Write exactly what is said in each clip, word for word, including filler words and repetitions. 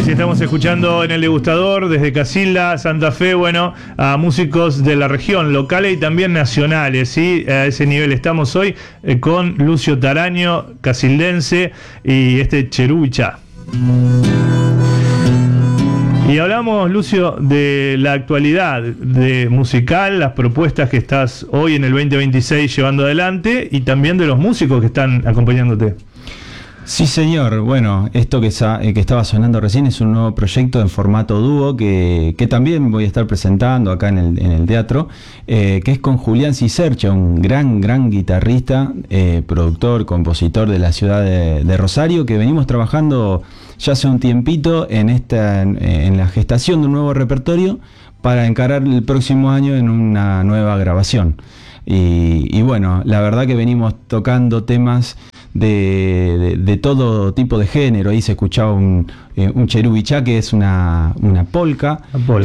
Así estamos escuchando en el degustador desde Casilda, Santa Fe, bueno, a músicos de la región, locales y también nacionales, ¿sí? A ese nivel estamos hoy eh, con Lucio Taraño, casildense, y este Cherubichá. Y hablamos, Lucio, de la actualidad de musical, las propuestas que estás hoy en el veinte veintiséis llevando adelante y también de los músicos que están acompañándote. Sí, señor. Bueno, esto que, sa- que estaba sonando recién es un nuevo proyecto en formato dúo que, que también voy a estar presentando acá en el, en el teatro, eh, que es con Julián Cicercha, un gran, gran guitarrista, eh, productor, compositor de la ciudad de, de Rosario, que venimos trabajando ya hace un tiempito en, esta, en, en la gestación de un nuevo repertorio para encarar el próximo año en una nueva grabación. Y, y bueno, la verdad que venimos tocando temas de, de, de todo tipo de género. Ahí se escuchaba un, eh, un Cherubichá, que es una, una polka.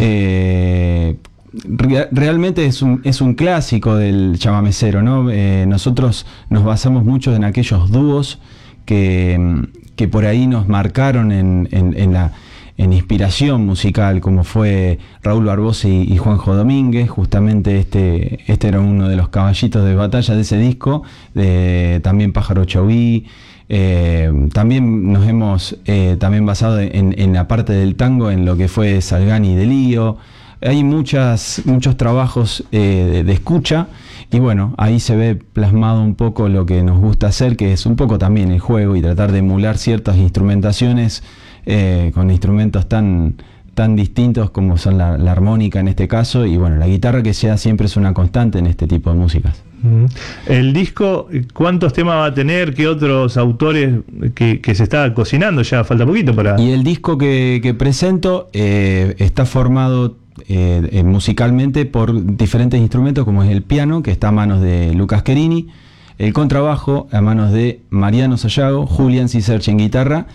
Eh, re, realmente es un, es un clásico del chamamecero, ¿no? Eh, nosotros nos basamos mucho en aquellos dúos que, que por ahí nos marcaron en, en, en la... en inspiración musical, como fue Raúl Barbosa y, y Juanjo Domínguez. Justamente este, este era uno de los caballitos de batalla de ese disco, de, también Pájaro Chauví. Eh, también nos hemos eh, también basado en, en la parte del tango, en lo que fue Salgani y Delío. Hay muchas, muchos trabajos eh, de, de escucha, y bueno, ahí se ve plasmado un poco lo que nos gusta hacer, que es un poco también el juego y tratar de emular ciertas instrumentaciones Eh, con instrumentos tan, tan distintos como son la, la armónica en este caso, y bueno, la guitarra, que sea siempre es una constante en este tipo de músicas. El disco, ¿cuántos temas va a tener? ¿Qué otros autores que, que se está cocinando? Ya falta poquito para... Y el disco que, que presento eh, está formado eh, eh, musicalmente por diferentes instrumentos, como es el piano, que está a manos de Lucas Querini, el contrabajo a manos de Mariano Sayago, Julián Cicercha en guitarra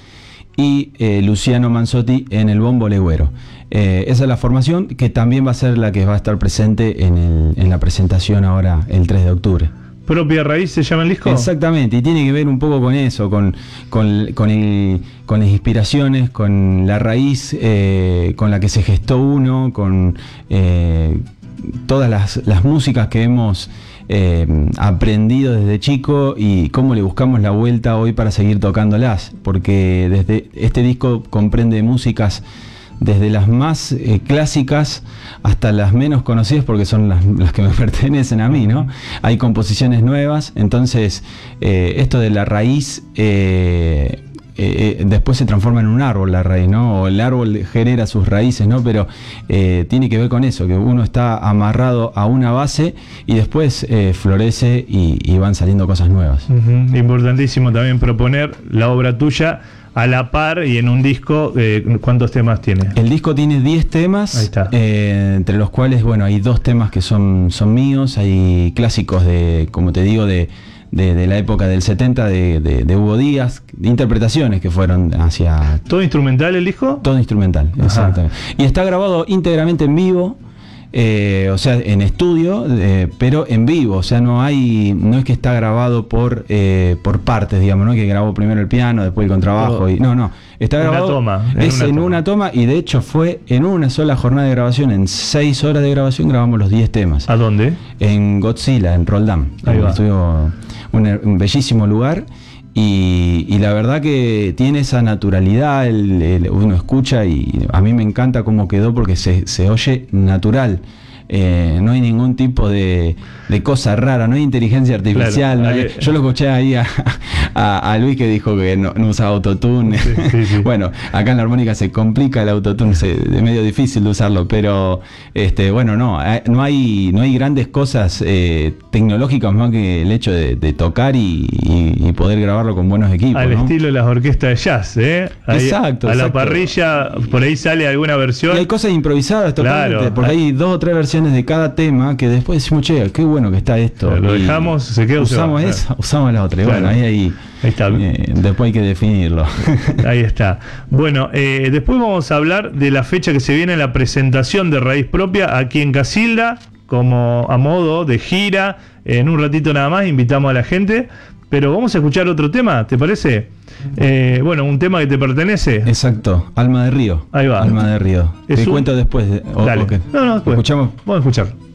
y eh, Luciano Manzotti en el bombo legüero. Eh, esa es la formación, que también va a ser la que va a estar presente en, el, en la presentación ahora el tres de octubre. ¿Propia Raíz se llama el disco? Exactamente, y tiene que ver un poco con eso, con, con, con, el, con las inspiraciones, con la raíz eh, con la que se gestó uno, con eh, todas las, las músicas que hemos Eh, aprendido desde chico y cómo le buscamos la vuelta hoy para seguir tocándolas, porque desde este disco comprende músicas desde las más eh, clásicas hasta las menos conocidas, porque son las, las que me pertenecen a mí, ¿no? Hay composiciones nuevas, entonces eh, esto de la raíz eh, Eh, después se transforma en un árbol la raíz, ¿no? O el árbol genera sus raíces, ¿no? Pero eh, tiene que ver con eso, que uno está amarrado a una base y después eh, florece y, y van saliendo cosas nuevas. Uh-huh. Importantísimo también proponer la obra tuya a la par y en un disco. Eh, ¿cuántos temas tiene? El disco tiene diez temas, Ahí está. Eh, entre los cuales, bueno, hay dos temas que son, son míos, hay clásicos de, como te digo, de De, de la época del setenta de, de, de Hugo Díaz, de interpretaciones que fueron hacia... ¿Todo instrumental el disco? Todo instrumental, Ajá. exactamente. Y está grabado íntegramente en vivo, eh, o sea, en estudio, eh, pero en vivo, o sea, no hay, no es que está grabado por, eh, por partes, digamos, no es que grabó primero el piano, después el contrabajo, y no, no, está Una grabado toma, en es una en toma. una toma, y de hecho fue en una sola jornada de grabación, en seis horas de grabación grabamos los diez temas. ¿A dónde? En Godzilla, en Roldán. Ahí va. Estuvo un, un bellísimo lugar, y, y la verdad que tiene esa naturalidad, el, el, uno escucha y a mí me encanta cómo quedó, porque se, se oye natural. Eh, no hay ningún tipo de, de cosa rara, no hay inteligencia artificial. Claro, no hay, hay, yo lo escuché ahí a, a, a Luis, que dijo que no, no usa autotune. Sí, sí, sí. Bueno, acá en la armónica se complica el autotune, se, es medio difícil de usarlo, pero este, bueno, no, no hay, no hay grandes cosas eh, tecnológicas más que el hecho de, de tocar y, y, y poder grabarlo con buenos equipos. Al ¿no? estilo de las orquestas de jazz, ¿eh? Ahí, Exacto, a la exacto. parrilla, por ahí sale alguna versión. Y hay cosas improvisadas totalmente, Claro. porque hay dos o tres versiones de cada tema que después decimos, che, qué bueno que está esto. Claro, lo Y dejamos, se queda o se usamos va, esa, claro. usamos la otra. Y Claro. bueno, ahí, ahí, Ahí está. eh, después hay que definirlo. Ahí está. Bueno, eh, después vamos a hablar de la fecha que se viene, la presentación de Raíz Propia aquí en Casilda, como a modo de gira. En un ratito nada más invitamos a la gente pero vamos a escuchar otro tema, ¿te parece? Eh, bueno, un tema que te pertenece. Exacto, Alma de Río. Ahí va. Alma de Río. Es Te un... cuento después. De, o, Dale. o que, No, no, después. ¿Escuchamos? Vamos a escuchar.